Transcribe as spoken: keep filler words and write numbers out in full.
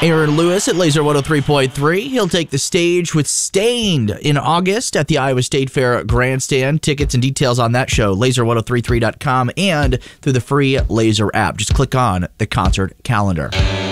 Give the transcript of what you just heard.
Aaron Lewis at Laser one oh three point three. He'll take the stage with Stained in August at the Iowa State Fair Grandstand. Tickets and details on that show, laser ten thirty-three dot com and through the free Laser app. Just click on the concert calendar.